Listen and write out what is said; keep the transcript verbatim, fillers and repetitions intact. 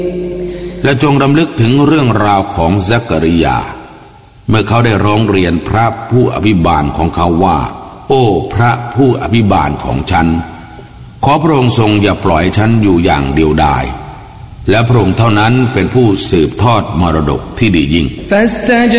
และจงรำลึกถึงเรื่องราวของซักริยาเมื่อเขาได้ร้องเรียนพระผู้อภิบาลของเขาว่าโอ้พระผู้อภิบาลของฉันขอพระองค์ทรงอย่าปล่อยฉันอยู่อย่างเดียวดายและพระองค์เท่านั้นเป็นผู้สืบทอดมรดกที่ดียิ่ง